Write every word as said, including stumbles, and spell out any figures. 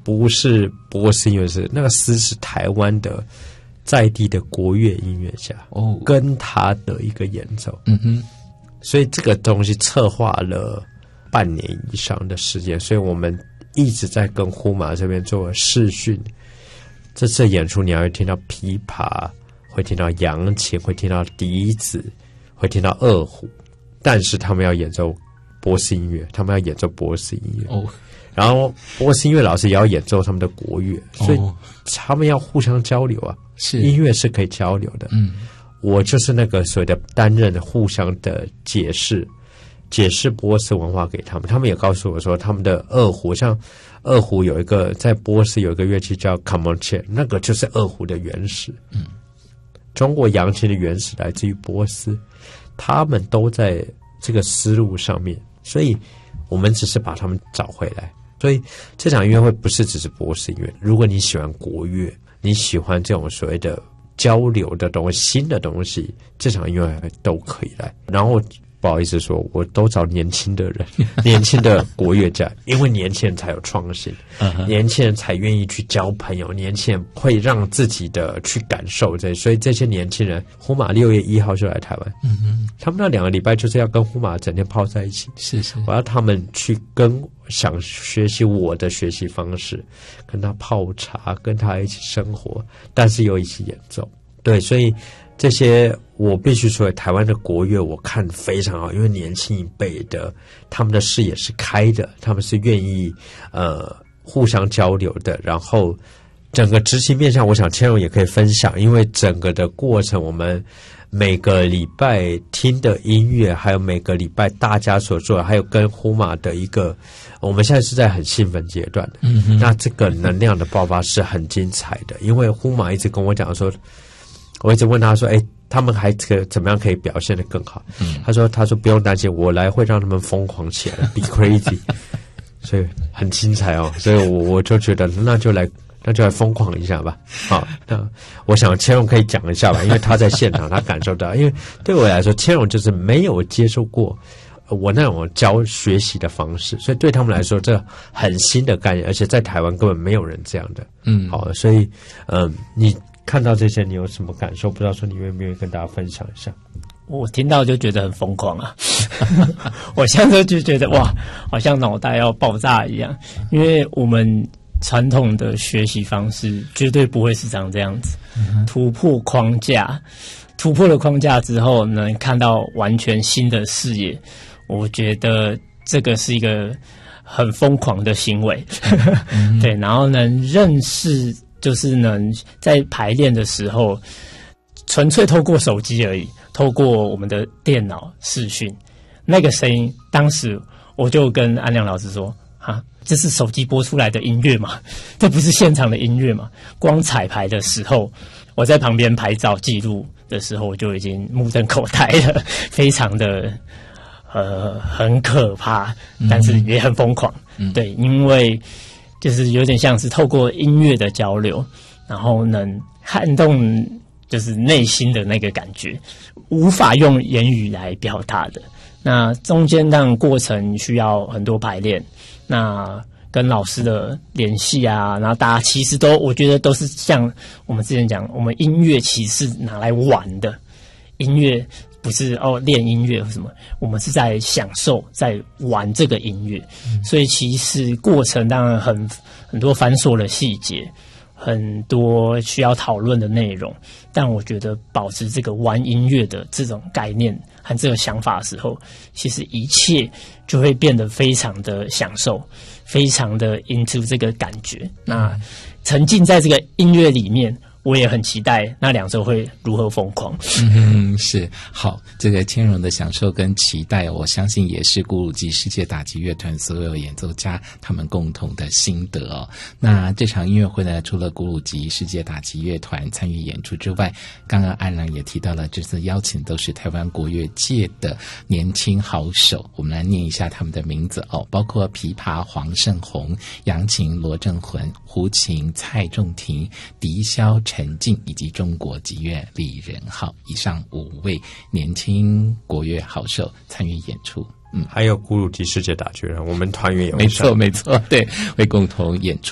不是波斯音乐，是那个斯是台湾的在地的国乐音乐家哦，跟他的一个演奏，嗯哼，所以这个东西策划了半年以上的时间，所以我们一直在跟呼玛这边做视讯。这次演出你还会听到琵琶，会听到扬琴，会听到笛子，会听到二胡，但是他们要演奏波斯音乐，他们要演奏波斯音乐哦。然后波斯音乐老师也要演奏他们的国乐，所以他们要互相交流啊。是音乐是可以交流的。嗯，我就是那个所谓的担任互相的解释，解释波斯文化给他们。他们也告诉我说，他们的二胡，像二胡有一个在波斯有一个乐器叫 kamonche， 那个就是二胡的原始。嗯，中国扬琴的原始来自于波斯，他们都在这个思路上面，所以我们只是把他们找回来。所以这场音乐会不是只是波斯音乐，如果你喜欢国乐，你喜欢这种所谓的交流的东西，新的东西，这场音乐会都可以来。然后不好意思说，我都找年轻的人，年轻的国乐家，因为年轻人才有创新， uh-huh. 年轻人才愿意去交朋友，年轻人会让自己的去感受这，所以这些年轻人，呼玛六月一号就来台湾，嗯哼，他们那两个礼拜就是要跟呼玛整天泡在一起，是是，我要他们去跟想学习我的学习方式，跟他泡茶，跟他一起生活，但是又一起演奏，对，所以。这些我必须说，台湾的国乐我看非常好，因为年轻一辈的他们的视野是开的，他们是愿意呃互相交流的。然后整个执行面向，我想千荣也可以分享，因为整个的过程，我们每个礼拜听的音乐，还有每个礼拜大家所做的，还有跟呼玛的一个，我们现在是在很兴奋阶段的。嗯，那这个能量的爆发是很精彩的，因为呼玛一直跟我讲说。我一直问他说：“哎，他们还可怎么样可以表现得更好？”嗯，他说：“他说不用担心，我来会让他们疯狂起来 ，be crazy。”所以很精彩哦，所以我我就觉得那就来那就来疯狂一下吧。好，那我想千荣可以讲一下吧，因为他在现场，他感受到，因为对我来说，千荣就是没有接受过我那种教学习的方式，所以对他们来说，这很新的概念，而且在台湾根本没有人这样的。嗯，好，所以嗯、呃，你。看到这些你有什么感受？不知道说你愿不愿意跟大家分享一下？ 我听到就觉得很疯狂啊！我现在就觉得哇，好像脑袋要爆炸一样，因为我们传统的学习方式绝对不会是长这样子，嗯、突破框架，突破了框架之后，能看到完全新的视野。我觉得这个是一个很疯狂的行为，嗯、对，然后能认识。就是能在排练的时候，纯粹透过手机而已，透过我们的电脑视讯，那个声音，当时我就跟安良老师说：“啊，这是手机播出来的音乐嘛？这不是现场的音乐嘛？”光彩排的时候，我在旁边拍照记录的时候，我就已经目瞪口呆了，非常的呃很可怕，但是也很疯狂，嗯、对，因为。就是有点像是透过音乐的交流，然后能撼动就是内心的那个感觉，无法用言语来表达的。那中间当然过程需要很多排练，那跟老师的联系啊，然后大家其实都我觉得都是像我们之前讲，我们音乐其实是拿来玩的，音乐。不是哦，练音乐或什么，我们是在享受，在玩这个音乐，嗯、所以其实过程当然很很多繁琐的细节，很多需要讨论的内容，但我觉得保持这个玩音乐的这种概念和这个想法的时候，其实一切就会变得非常的享受，非常的 into 这个感觉，嗯、那沉浸在这个音乐里面。我也很期待那两周会如何疯狂。 嗯，是好，这个千荣的享受跟期待，我相信也是古鲁吉世界打击乐团所有演奏家他们共同的心得哦。那这场音乐会呢，除了古鲁吉世界打击乐团参与演出之外，刚刚安良也提到了，这次邀请都是台湾国乐界的年轻好手，我们来念一下他们的名字哦，包括琵琶黄胜宏、扬琴罗正浑、胡琴蔡仲廷、笛箫陈静以及中国吉乐李仁浩，以上五位年轻国乐好手参与演出。 嗯，还有古鲁吉世界打击乐团，我们团员有没错没错，对，会共同演出。